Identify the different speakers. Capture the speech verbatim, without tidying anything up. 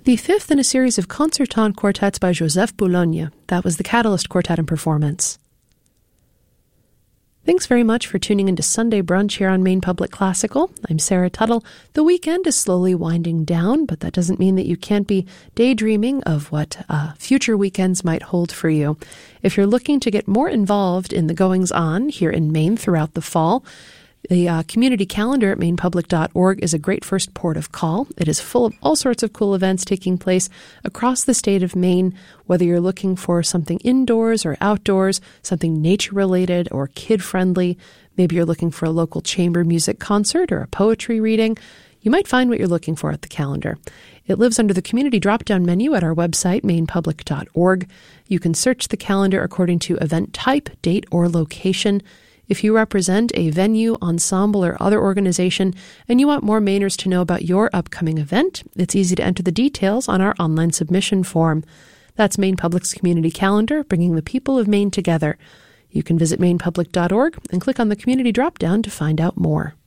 Speaker 1: The fifth in a series of concertant quartets by Joseph Boulogne. That was the Catalyst Quartet and Performance. Thanks very much for tuning into Sunday Brunch here on Maine Public Classical. I'm Sarah Tuttle. The weekend is slowly winding down, but that doesn't mean that you can't be daydreaming of what uh, future weekends might hold for you. If you're looking to get more involved in the goings-on here in Maine throughout the fall, the uh, community calendar at maine public dot org is a great first port of call. It is full of all sorts of cool events taking place across the state of Maine, whether you're looking for something indoors or outdoors, something nature-related or kid-friendly. Maybe you're looking for a local chamber music concert or a poetry reading. You might find what you're looking for at the calendar. It lives under the community drop-down menu at our website, maine public dot org. You can search the calendar according to event type, date, or location. If you represent a venue, ensemble, or other organization, and you want more Mainers to know about your upcoming event, it's easy to enter the details on our online submission form. That's Maine Public's community calendar, bringing the people of Maine together. You can visit maine public dot org and click on the community drop-down to find out more.